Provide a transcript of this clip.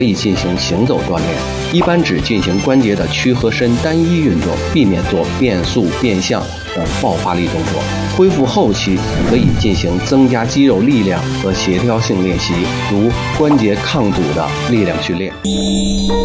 可以进行行走锻炼，一般只进行关节的屈和伸单一运动，避免做变速、变向等爆发力动作。恢复后期可以进行增加肌肉力量和协调性练习，如关节抗阻的力量训练。